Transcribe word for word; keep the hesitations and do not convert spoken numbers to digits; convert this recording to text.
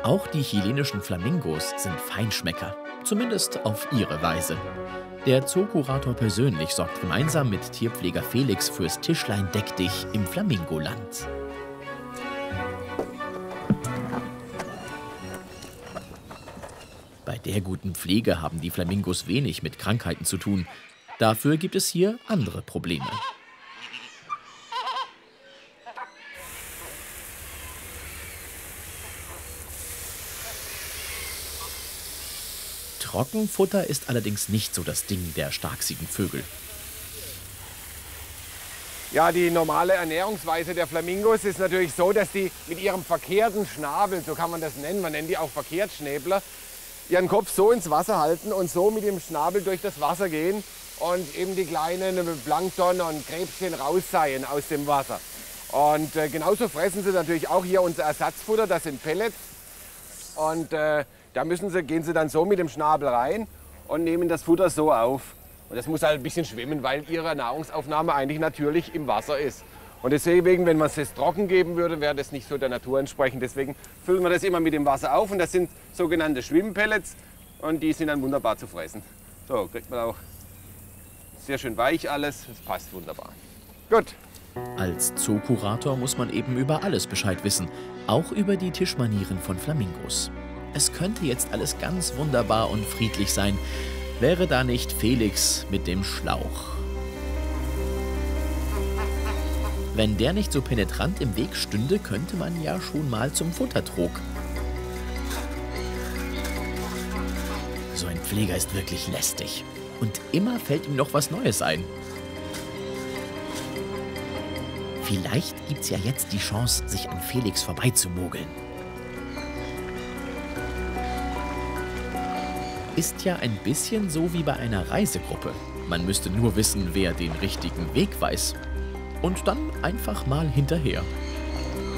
Auch die chilenischen Flamingos sind Feinschmecker, zumindest auf ihre Weise. Der Zookurator persönlich sorgt gemeinsam mit Tierpfleger Felix fürs Tischlein Deck dich im Flamingoland. Bei der guten Pflege haben die Flamingos wenig mit Krankheiten zu tun. Dafür gibt es hier andere Probleme. Trockenfutter ist allerdings nicht so das Ding der starksigen Vögel. Ja, die normale Ernährungsweise der Flamingos ist natürlich so, dass die mit ihrem verkehrten Schnabel, so kann man das nennen, man nennt die auch Verkehrtschnäbler, ihren Kopf so ins Wasser halten und so mit dem Schnabel durch das Wasser gehen und eben die kleinen Plankton und Krebschen rausseien aus dem Wasser. Und äh, genauso fressen sie natürlich auch hier unser Ersatzfutter, das sind Pellets. Und äh, da müssen sie, gehen sie dann so mit dem Schnabel rein und nehmen das Futter so auf. Und das muss halt ein bisschen schwimmen, weil ihre Nahrungsaufnahme eigentlich natürlich im Wasser ist. Und deswegen, wenn man es jetzt trocken geben würde, wäre das nicht so der Natur entsprechend. Deswegen füllen wir das immer mit dem Wasser auf und das sind sogenannte Schwimmpellets und die sind dann wunderbar zu fressen. So, kriegt man auch sehr schön weich alles, das passt wunderbar. Gut. Als Zookurator muss man eben über alles Bescheid wissen, auch über die Tischmanieren von Flamingos. Es könnte jetzt alles ganz wunderbar und friedlich sein, wäre da nicht Felix mit dem Schlauch. Wenn der nicht so penetrant im Weg stünde, könnte man ja schon mal zum Futtertrog. So ein Pfleger ist wirklich lästig. Und immer fällt ihm noch was Neues ein. Vielleicht gibt's ja jetzt die Chance, sich an Felix vorbeizumogeln. Ist ja ein bisschen so wie bei einer Reisegruppe. Man müsste nur wissen, wer den richtigen Weg weiß. Und dann einfach mal hinterher.